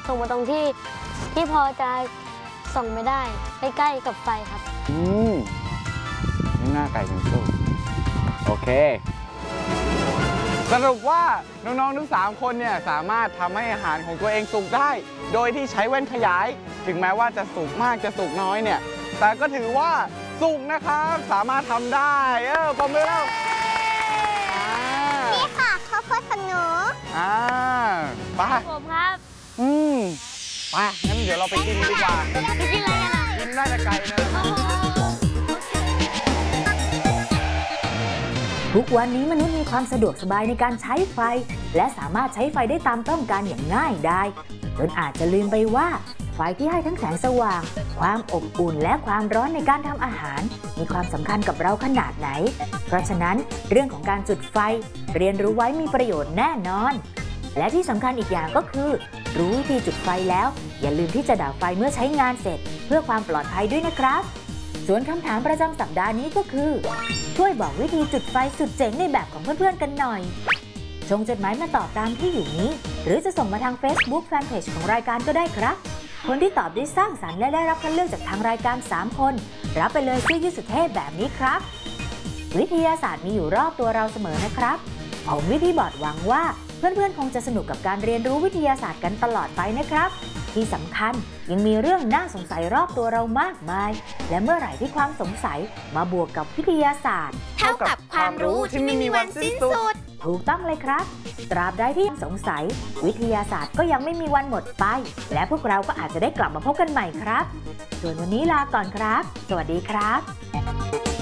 ส่งมาตรงที่พอจะส่องไม่ได้ใกล้ๆกับไฟครับนี่หน้าไก่ถึงสู้โอเคสรุปว่าน้องๆทั้ง3คนเนี่ยสามารถทำให้อาหารของตัวเองสุกได้ โดยที่ใช้แว่นขยายถึงแม้ว่าจะสุกมากจะสุกน้อยเนี่ยแต่ก็ถือว่าสุกนะครับสามารถทำได้ปรบมือแล้วนี่ค่ะข้าวโพดของหนูไปผมครับไปงั้นเดี๋ยวเราไปกินดีกว่าไปกินอะไรกันอ่ะกินได้แต่ไก่นะทุกวันนี้มนุษย์มีความสะดวกสบายในการใช้ไฟและสามารถใช้ไฟได้ตามต้องการอย่างง่ายดายจนอาจจะลืมไปว่าไฟที่ให้ทั้งแสงสว่างความอบอุ่นและความร้อนในการทำอาหารมีความสำคัญกับเราขนาดไหนเพราะฉะนั้นเรื่องของการจุดไฟเรียนรู้ไว้มีประโยชน์แน่นอนและที่สำคัญอีกอย่างก็คือรู้วิธีจุดไฟแล้วอย่าลืมที่จะดับไฟเมื่อใช้งานเสร็จเพื่อความปลอดภัยด้วยนะครับส่วนคำถามประจำสัปดาห์นี้ก็คือช่วยบอกวิธีจุดไฟสุดเจ๋งในแบบของเพื่อนๆกันหน่อยส่งจดหมายมาตอบตามที่อยู่นี้หรือจะส่งมาทาง Facebook Fanpage ของรายการก็ได้ครับคนที่ตอบได้สร้างสรรค์และได้รับคัดเลือกจากทางรายการ3คนรับไปเลยเสื้อยืดสุดเท่แบบนี้ครับวิทยาศาสตร์มีอยู่รอบตัวเราเสมอนะครับผมวิธีบอร์ดหวังว่าเพื่อนๆคงจะสนุกกับการเรียนรู้วิทยาศาสตร์กันตลอดไปนะครับที่สำคัญยังมีเรื่องน่าสงสัยรอบตัวเรามากมายและเมื่อไหร่ที่ความสงสัยมาบวกกับวิทยาศาสตร์เท่ากับความรู้ที่ไม่มีวันสิ้นสุดถูกต้องเลยครับตราบใดที่ยังสงสัยวิทยาศาสตร์ก็ยังไม่มีวันหมดไปและพวกเราก็อาจจะได้กลับมาพบกันใหม่ครับส่วนวันนี้ลาก่อนครับสวัสดีครับ